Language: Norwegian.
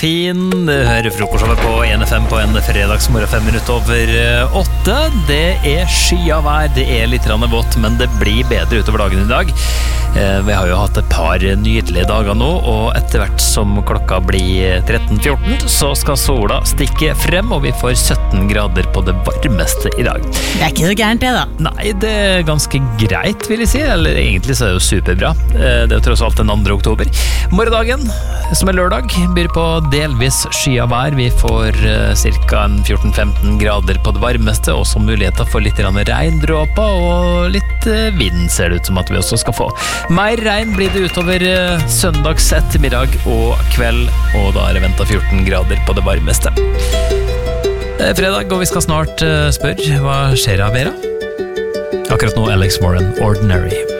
Fin, du hører frokostshowet på 1FM på en fredagsmorgen 5 minutter over 8. Det skyet vær, det litt vått, men det blir bedre utover dagen i dag. Vi har jo hatt et par nydelige dager nå, og etter hvert som klokka blir 13-14, så skal sola stikke frem, og vi får 17 grader på det varmeste i dag. Det ikke så gærent det da. Nei, det ganske greit, vil jeg si. Eller egentlig så det jo superbra. Det jo tross alt den 2. oktober. Morgendagen, som lørdag, byr på delvis skyet vær. Vi får cirka 14-15 grader på det varmeste, og så muligheter for litt regndråper, og litt vind ser det ut som at vi også skal få. Mer regn blir det utover søndags ettermiddag og kveld, og da det ventet 14 grader på det varmeste. Det fredag, og vi skal snart spørre, hva skjer av Vera? Akkurat nå Alex Warren, Ordinary.